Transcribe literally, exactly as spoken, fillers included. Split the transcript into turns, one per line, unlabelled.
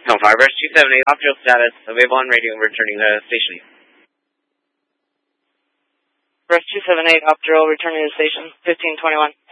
No, Firebird two seven eight, optical status, available on radio, returning to station.
Breast two seven eight, optical, returning to station, fifteen twenty-one.